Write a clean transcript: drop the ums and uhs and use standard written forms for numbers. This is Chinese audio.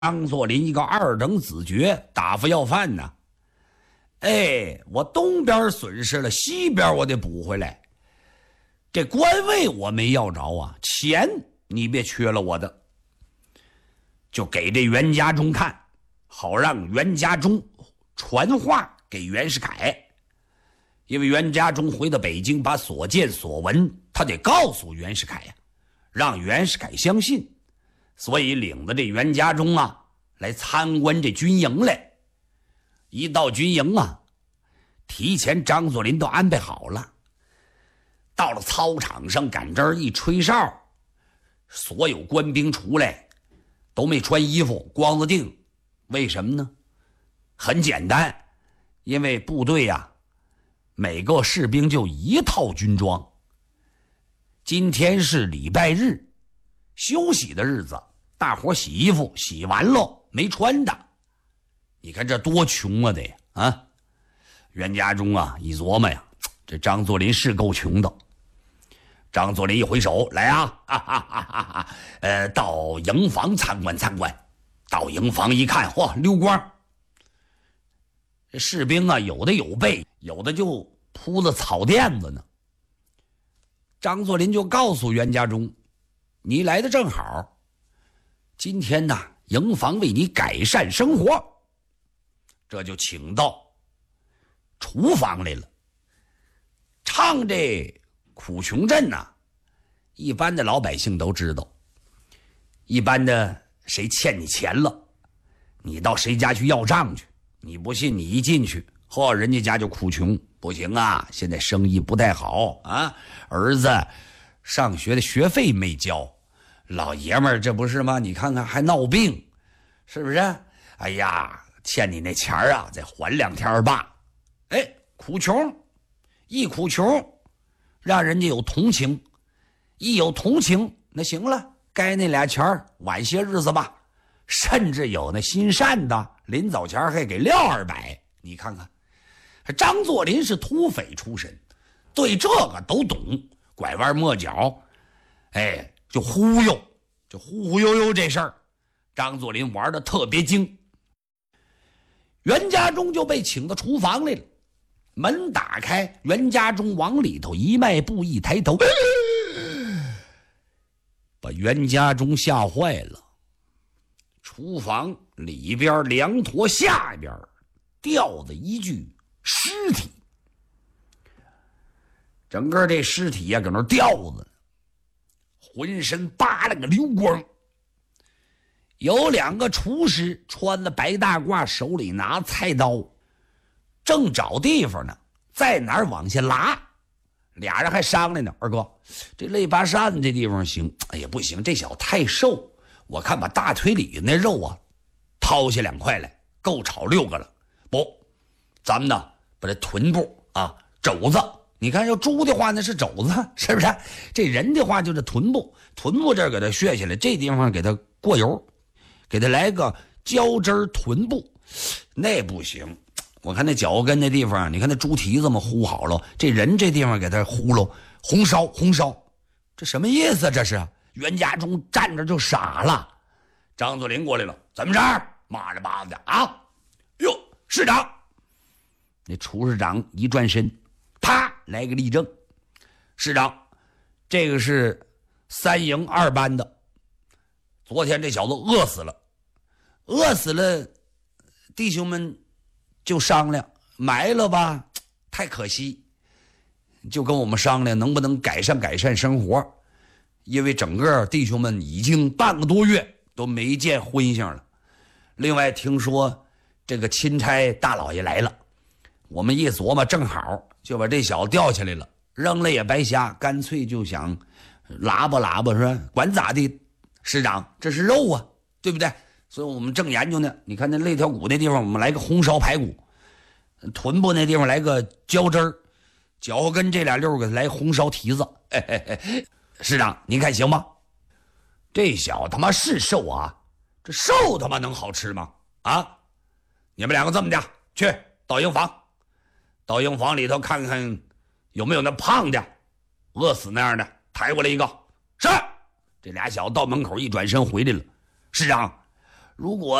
张作霖一个二等子爵，打发要饭呢。我东边损失了，西边我得补回来。这官位我没要着啊，钱你别缺了我的。就给这袁家忠看，好让袁家忠传话给袁世凯。因为袁家忠回到北京，把所见所闻他得告诉袁世凯呀，让袁世凯相信。所以领着这袁家忠啊来参观这军营来。一到军营啊，提前张作霖都安排好了。到了操场上，赶这儿一吹哨，所有官兵出来都没穿衣服，光着腚。为什么呢？很简单，因为部队啊每个士兵就一套军装。今天是礼拜日，休息的日子，大伙洗衣服，洗完了没穿的。你看这多穷啊得啊！袁家忠啊一琢磨呀，这张作霖是够穷的。张作霖一挥手，来啊，到营房参观参观。到营房一看，嚯，溜光。这士兵啊，有的有被，有的就铺了草垫子呢。张作霖就告诉袁家忠，你来的正好，今天呢营房为你改善生活。这就请到厨房来了。唱这苦穷镇呐，一般的老百姓都知道。一般的谁欠你钱了，你到谁家去要账去。你不信，你一进去，人家家就苦穷。不行啊，现在生意不太好啊，儿子上学的学费没交，老爷们儿这不是吗？你看看还闹病，是不是？哎呀，欠你那钱啊，再还2天吧。苦穷，一苦穷，让人家有同情，一有同情，那行了，该那俩钱晚些日子吧。甚至有那心善的，临走前还给撂200。你看看，张作霖是土匪出身，对这个都懂，拐弯抹角，就忽悠，就忽悠悠这事儿，张作霖玩的特别精。袁家忠就被请到厨房来了，门打开，袁家忠往里头一迈步，一抬头，把袁家忠吓坏了。厨房里边2坨下边吊着一具尸体，整个这尸体呀搁那吊着呢，浑身扒了个溜光。有2个厨师穿着白大褂，手里拿菜刀，正找地方呢，在哪儿往下拉。俩人还商量呢，二哥，这肋巴扇这地方行，不行，这小太瘦，我看把大腿里那肉啊掏下2块来，够炒6个了。不，咱们呢把这臀部啊肘子，你看要猪的话那是肘子，是不是？这人的话就是臀部，臀部这儿给它削下来，这地方给它过油，给它来个浇汁臀部。那不行，我看那脚跟那地方，你看那猪蹄子嘛糊好了，这人这地方给它糊喽，红烧，这什么意思？这是袁家忠站着就傻了。张作霖过来了，怎么着？骂着巴子的啊！哟，师长！那厨师长一转身，啪来个立正。师长，这个是3营2班的，昨天这小子饿死了，弟兄们就商量埋了吧，太可惜，就跟我们商量能不能改善生活。因为整个弟兄们已经半个多月都没见荤腥了。另外听说这个钦差大老爷来了，我们一琢磨正好就把这小子吊起来了，扔了也白瞎，干脆就想拉吧是吧？管咋地，师长这是肉啊，对不对？所以我们正研究呢。你看那肋条骨那地方我们来个红烧排骨，臀部那地方来个浇汁儿，脚跟这俩溜给来红烧蹄子。师长您看行吗？这小他妈是瘦啊，这瘦他妈能好吃吗？啊，你们2个这么的，去到营房里头看看有没有那胖的饿死那样的，抬过来一个。是。这俩小子到门口一转身回来了。师长， 如果